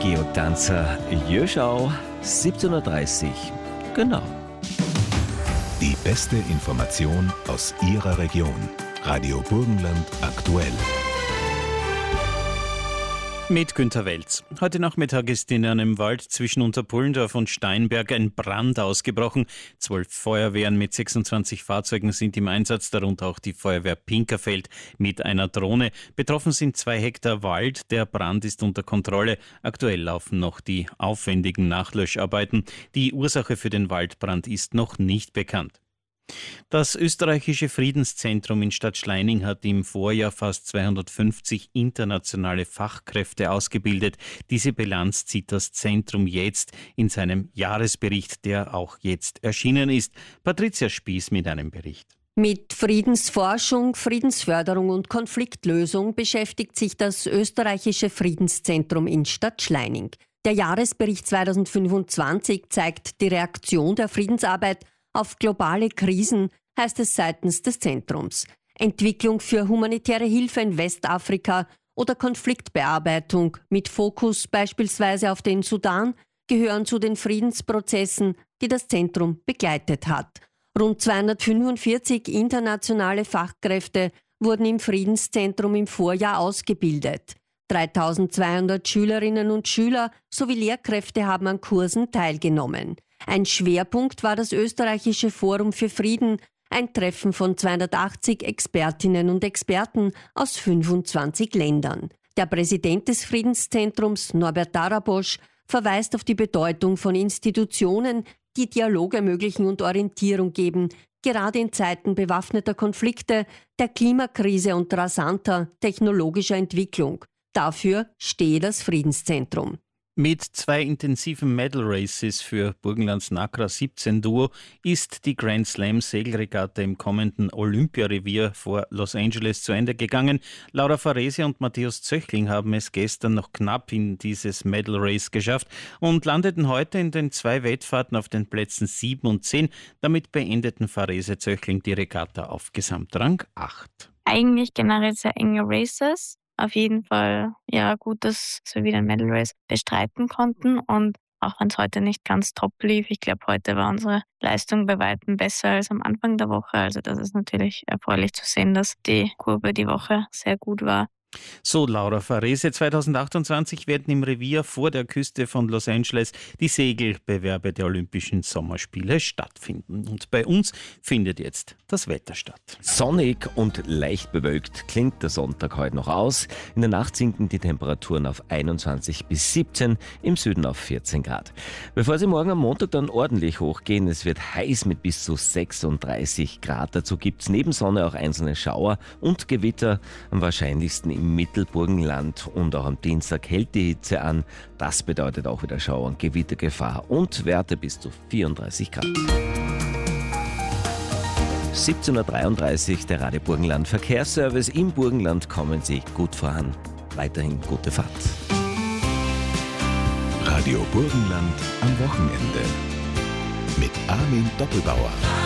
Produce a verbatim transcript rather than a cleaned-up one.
Geodanzer Jöschau, siebzehn Uhr dreißig. Genau. Die beste Information aus Ihrer Region. Radio Burgenland aktuell. Mit Günter Welz. Heute Nachmittag ist in einem Wald zwischen Unterpullendorf und Steinberg ein Brand ausgebrochen. Zwölf Feuerwehren mit sechsundzwanzig Fahrzeugen sind im Einsatz, darunter auch die Feuerwehr Pinkerfeld mit einer Drohne. Betroffen sind zwei Hektar Wald. Der Brand ist unter Kontrolle. Aktuell laufen noch die aufwendigen Nachlöscharbeiten. Die Ursache für den Waldbrand ist noch nicht bekannt. Das österreichische Friedenszentrum in Stadtschleining hat im Vorjahr fast zweihundertfünfzig internationale Fachkräfte ausgebildet. Diese Bilanz zieht das Zentrum jetzt in seinem Jahresbericht, der auch jetzt erschienen ist. Patricia Spieß mit einem Bericht. Mit Friedensforschung, Friedensförderung und Konfliktlösung beschäftigt sich das österreichische Friedenszentrum in Stadtschleining. Der Jahresbericht zweitausendfünfundzwanzig zeigt die Reaktion der Friedensarbeit auf globale Krisen, heißt es seitens des Zentrums. Entwicklung für humanitäre Hilfe in Westafrika oder Konfliktbearbeitung mit Fokus beispielsweise auf den Sudan gehören zu den Friedensprozessen, die das Zentrum begleitet hat. Rund zweihundertfünfundvierzig internationale Fachkräfte wurden im Friedenszentrum im Vorjahr ausgebildet. dreitausendzweihundert Schülerinnen und Schüler sowie Lehrkräfte haben an Kursen teilgenommen. Ein Schwerpunkt war das österreichische Forum für Frieden, ein Treffen von zweihundertachtzig Expertinnen und Experten aus fünfundzwanzig Ländern. Der Präsident des Friedenszentrums, Norbert Darabosch, verweist auf die Bedeutung von Institutionen, die Dialog ermöglichen und Orientierung geben, gerade in Zeiten bewaffneter Konflikte, der Klimakrise und rasanter technologischer Entwicklung. Dafür stehe das Friedenszentrum. Mit zwei intensiven Medal Races für Burgenlands Nakra siebzehn Duo ist die Grand Slam Segelregatta im kommenden Olympiarevier vor Los Angeles zu Ende gegangen. Laura Farese und Matthäus Zöchling haben es gestern noch knapp in dieses Medal Race geschafft und landeten heute in den zwei Wettfahrten auf den Plätzen sieben und zehn. Damit beendeten Farese Zöchling die Regatta auf Gesamtrang acht. Eigentlich generell sehr enge Races. Auf jeden Fall, ja, gut, dass wir wieder ein Medal Race bestreiten konnten und auch wenn es heute nicht ganz top lief, ich glaube, heute war unsere Leistung bei weitem besser als am Anfang der Woche. Also das ist natürlich erfreulich zu sehen, dass die Kurve die Woche sehr gut war. So Laura Farese, zweitausendachtundzwanzig werden im Revier vor der Küste von Los Angeles die Segelbewerbe der Olympischen Sommerspiele stattfinden. Und bei uns findet jetzt das Wetter statt. Sonnig und leicht bewölkt klingt der Sonntag heute noch aus. In der Nacht sinken die Temperaturen auf einundzwanzig bis siebzehn, im Süden auf vierzehn Grad. Bevor sie morgen am Montag dann ordentlich hochgehen, es wird heiß mit bis zu sechsunddreißig Grad. Dazu gibt es neben Sonne auch einzelne Schauer und Gewitter, am wahrscheinlichsten im Mittelburgenland, und auch am Dienstag hält die Hitze an. Das bedeutet auch wieder Schauer- und Gewittergefahr und Werte bis zu vierunddreißig Grad. siebzehn Uhr dreiunddreißig, der Radio Burgenland Verkehrsservice. Im Burgenland kommen Sie gut voran. Weiterhin gute Fahrt. Radio Burgenland am Wochenende. Mit Armin Doppelbauer.